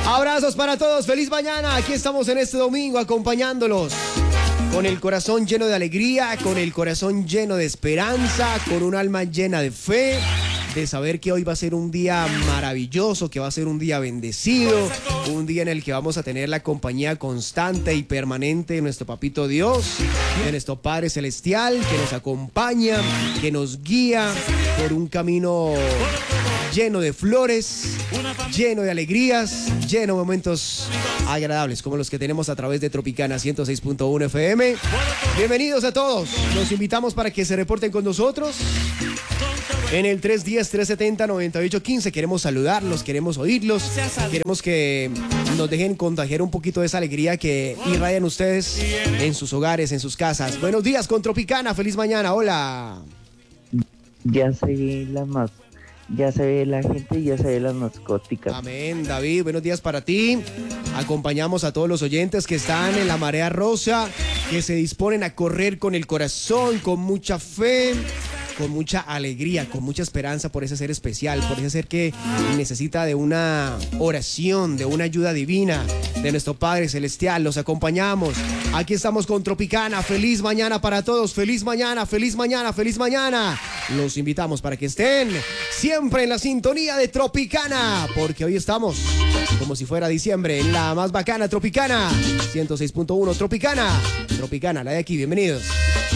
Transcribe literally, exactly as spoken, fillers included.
Abrazos para todos, feliz mañana. Aquí estamos en este domingo acompañándolos con el corazón lleno de alegría, con el corazón lleno de esperanza, con un alma llena de fe, de saber que hoy va a ser un día maravilloso, que va a ser un día bendecido, un día en el que vamos a tener la compañía constante y permanente de nuestro Papito Dios, de nuestro Padre Celestial, que nos acompaña, que nos guía por un camino lleno de flores, lleno de alegrías, lleno de momentos agradables como los que tenemos a través de Tropicana ciento seis punto uno F M. Bienvenidos a todos, los invitamos para que se reporten con nosotros en el tres uno cero, tres siete cero, nueve ocho uno cinco. Queremos saludarlos, queremos oírlos, queremos que nos dejen contagiar un poquito de esa alegría que irradian ustedes en sus hogares, en sus casas. Buenos días con Tropicana, feliz mañana, hola. Ya se ve la más, ya se ve la gente, ya se ve las mascóticas. Amén, David, buenos días para ti. Acompañamos a todos los oyentes que están en la marea rosa, que se disponen a correr con el corazón, con mucha fe, con mucha alegría, con mucha esperanza por ese ser especial, por ese ser que necesita de una oración, de una ayuda divina de nuestro Padre Celestial. Los acompañamos. Aquí estamos con Tropicana. Feliz mañana para todos. Feliz mañana, feliz mañana, feliz mañana. Los invitamos para que estén siempre en la sintonía de Tropicana, porque hoy estamos como si fuera diciembre en la más bacana Tropicana ciento seis punto uno. Tropicana, Tropicana, la de aquí. Bienvenidos.